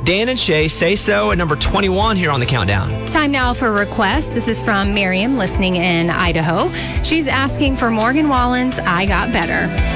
Dan and Shay, Say So at number 21 here on the countdown. Time now for requests. This is from Miriam, listening in Idaho. She's asking for Morgan Wallen's I Got Better.